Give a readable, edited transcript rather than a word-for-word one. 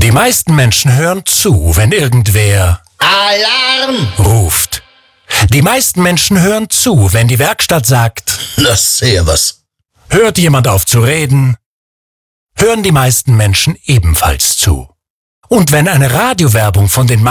Die meisten Menschen hören zu, wenn irgendwer Alarm ruft. Die meisten Menschen hören zu, wenn die Werkstatt sagt, Das Servus. hört jemand auf zu reden, hören die meisten Menschen ebenfalls zu. Und wenn eine Radiowerbung von den